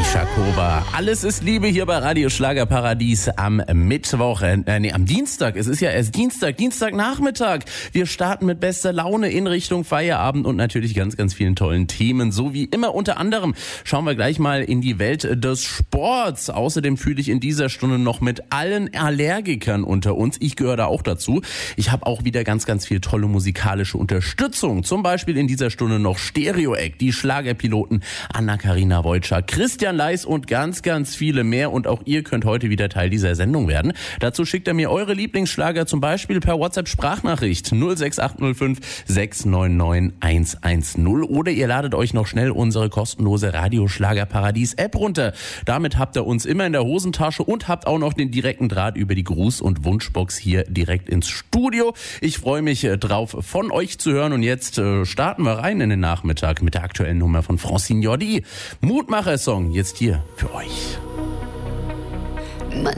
Schakova. Alles ist Liebe hier bei Radio Schlagerparadies am Mittwoch, am Dienstag. Es ist ja erst Dienstagnachmittag. Wir starten mit bester Laune in Richtung Feierabend und natürlich ganz, ganz vielen tollen Themen. So wie immer unter anderem schauen wir gleich mal in die Welt des Sports. Außerdem fühle ich in dieser Stunde noch mit allen Allergikern unter uns. Ich gehöre da auch dazu. Ich habe auch wieder ganz, ganz viel tolle musikalische Unterstützung. Zum Beispiel in dieser Stunde noch Stereo-Eck, die Schlagerpiloten Anna-Karina Wojcik, Christian Leis und ganz, ganz viele mehr. Und auch ihr könnt heute wieder Teil dieser Sendung werden. Dazu schickt ihr mir eure Lieblingsschlager zum Beispiel per WhatsApp-Sprachnachricht 06805 699 110 oder ihr ladet euch noch schnell unsere kostenlose Radio Schlagerparadies App runter. Damit habt ihr uns immer in der Hosentasche und habt auch noch den direkten Draht über die Gruß- und Wunschbox hier direkt ins Studio. Ich freue mich drauf, von euch zu hören und jetzt starten wir rein in den Nachmittag mit der aktuellen Nummer von Francine Jordi. Mutmacher-Song jetzt hier für euch.